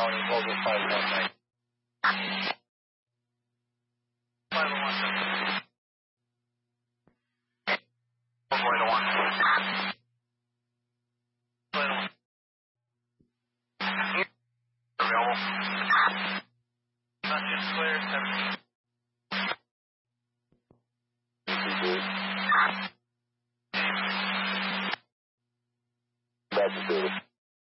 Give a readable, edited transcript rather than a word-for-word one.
County, Global 519. 517. Avoid the one. Available.